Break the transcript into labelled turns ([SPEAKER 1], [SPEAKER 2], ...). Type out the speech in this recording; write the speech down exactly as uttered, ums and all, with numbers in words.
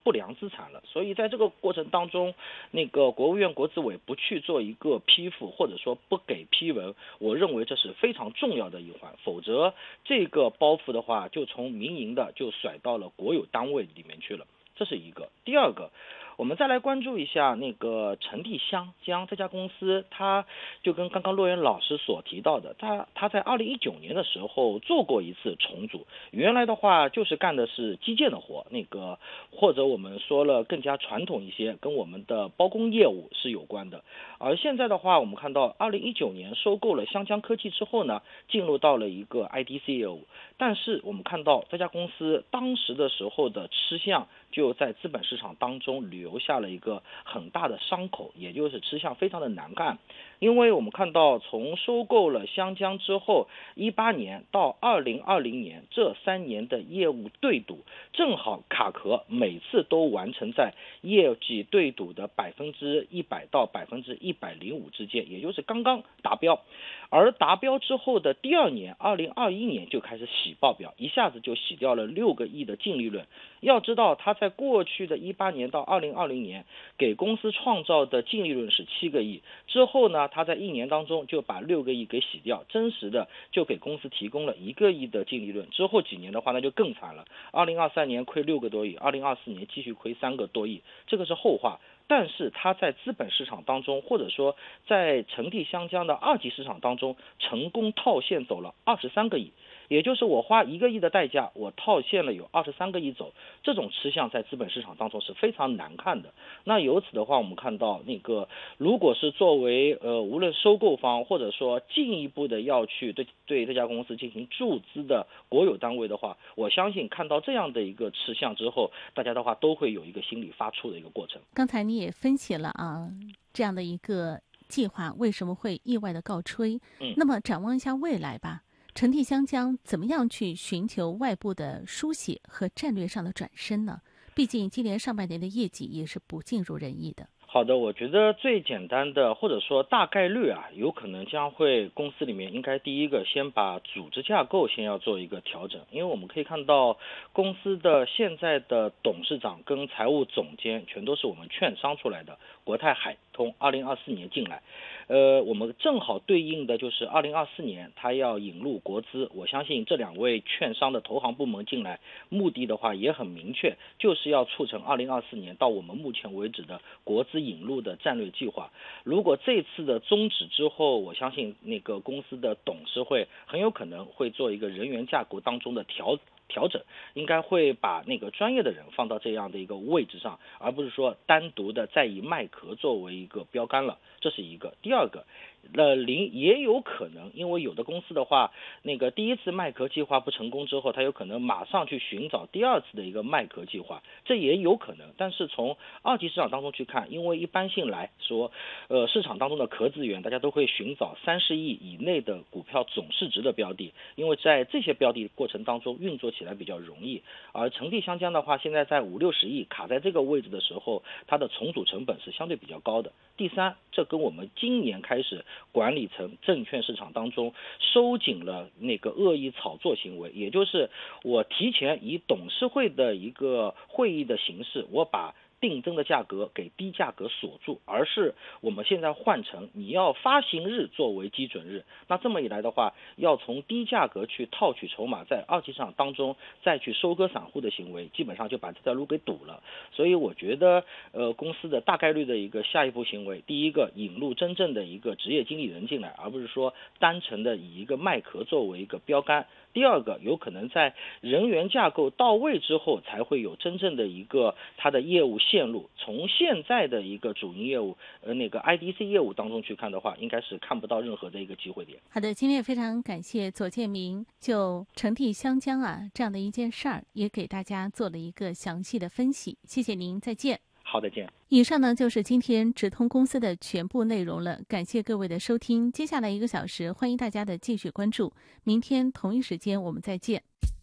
[SPEAKER 1] 不良资产了。所以在这个过程当中，那个国务院国资委不去做一个批复，或者说不给批文，我认为这是非常重要的一环，否则这个包袱的话就从民营的就甩到了国有单位里面去了，这是一个。第二个，我们再来关注一下那个成地香江这家公司，它就跟刚刚洛源老师所提到的，它它在二零一九年的时候做过一次重组，原来的话就是干的是基建的活，那个或者我们说了更加传统一些，跟我们的包工业务是有关的。而现在的话，我们看到二零一九年收购了湘江科技之后呢，进入到了一个 I D C 业务，但是我们看到这家公司当时的时候的吃相就在资本市场当中留下了一个很大的伤口，也就是吃相非常的难看。因为我们看到从收购了湘江之后，一八年到二零二零年这三年的业务对赌正好卡壳，每次都完成在业绩对赌的百分之一百到百分之一百零五之间，也就是刚刚达标。而达标之后的第二年二零二一年就开始洗报表，一下子就洗掉了六个亿的净利润。要知道他在过去的一八年到二零二零年给公司创造的净利润是七个亿，之后呢他在一年当中就把六个亿给洗掉，真实的就给公司提供了一个亿的净利润。之后几年的话那就更惨了，二零二三年亏六个多亿，二零二四年继续亏三个多亿，这个是后话。但是他在资本市场当中，或者说在成地湘江的二级市场当中，成功套现走了二十三个亿，也就是我花一个亿的代价，我套现了有二十三个亿走，这种吃相在资本市场当中是非常难看的。那由此的话，我们看到那个如果是作为呃无论收购方或者说进一步的要去对对这家公司进行注资的国有单位的话，我相信看到这样的一个吃相之后，大家的话都会有一个心理发怵的一个过程。
[SPEAKER 2] 刚才你也分析了啊，这样的一个计划为什么会意外的告吹？
[SPEAKER 1] 嗯，
[SPEAKER 2] 那么展望一下未来吧，成地湘江怎么样去寻求外部的书写和战略上的转身呢？毕竟今年上半年的业绩也是不尽如人意的。
[SPEAKER 1] 好的，我觉得最简单的或者说大概率啊，有可能将会公司里面应该第一个先把组织架构先要做一个调整，因为我们可以看到公司的现在的董事长跟财务总监全都是我们券商出来的，国泰海通二零二四年进来，呃，我们正好对应的就是二零二四年他要引入国资，我相信这两位券商的投行部门进来，目的的话也很明确，就是要促成二零二四年到我们目前为止的国资引入的战略计划。如果这次的终止之后，我相信那个公司的董事会很有可能会做一个人员架构当中的调调整，应该会把那个专业的人放到这样的一个位置上，而不是说单独的再以麦壳作为一个标杆了，这是一个。第二个，呃，零也有可能，因为有的公司的话，那个第一次麦壳计划不成功之后，它有可能马上去寻找第二次的一个麦壳计划，这也有可能。但是从二级市场当中去看，因为一般性来说，呃，市场当中的壳资源，大家都会寻找三十亿以内的股票总市值的标的，因为在这些标的过程当中运作起来比较容易。而成地湘江的话，现在在五六十亿卡在这个位置的时候，它的重组成本是相对比较高的。第三，这跟我们今年开始管理层证券市场当中收紧了那个恶意炒作行为，也就是我提前以董事会的一个会议的形式，我把定增的价格给低价格锁住，而是我们现在换成你要发行日作为基准日，那这么一来的话，要从低价格去套取筹码，在二级市场当中再去收割散户的行为，基本上就把这条路给堵了。所以我觉得呃，公司的大概率的一个下一步行为，第一个引入真正的一个职业经理人进来，而不是说单纯的以一个麦壳作为一个标杆。第二个，有可能在人员架构到位之后，才会有真正的一个它的业务线路。从现在的一个主营业务，呃，那个 I D C 业务当中去看的话，应该是看不到任何的一个机会点。
[SPEAKER 2] 好的，今天也非常感谢左建明就成地湘江啊这样的一件事儿，也给大家做了一个详细的分析。谢谢您，再见。
[SPEAKER 1] 好的，见。
[SPEAKER 2] 以上呢就是今天直通公司的全部内容了，感谢各位的收听。接下来一个小时，欢迎大家的继续关注。明天同一时间我们再见。